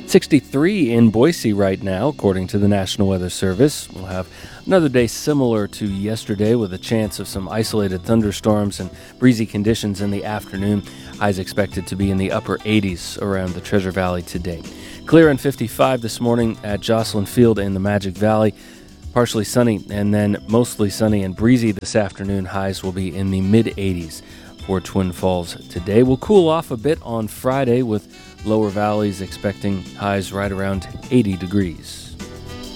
63 in Boise right now, according to the National Weather Service. We'll have another day similar to yesterday with a chance of some isolated thunderstorms and breezy conditions in the afternoon. Highs expected to be in the upper 80s around the Treasure Valley today. Clear and 55 this morning at Jocelyn Field in the Magic Valley. Partially sunny and then mostly sunny and breezy this afternoon. Highs will be in the mid-80s for Twin Falls today. We'll cool off a bit on Friday with lower valleys expecting highs right around 80 degrees.